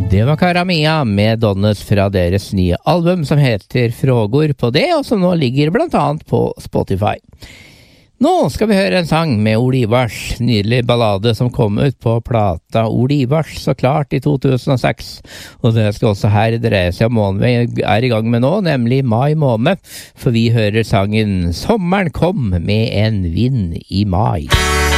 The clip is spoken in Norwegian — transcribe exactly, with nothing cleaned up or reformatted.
Det var Karamia med Donnes fra deres nye album som heter Frågor på det, og som nå ligger blant annet på Spotify. Nå skal vi høre en sang med Olivars, nydelig ballade som kom ut på plata Olivars, så klart i to tusen og seks. Og det skal også her dreie seg om måneden vi er i gang med nå, nemlig mai måned, for vi hører sangen Sommeren kom med en vind i mai.